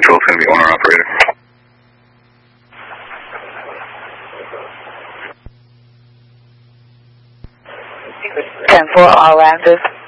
Central, it's going to be owner operator. 10-4, all active.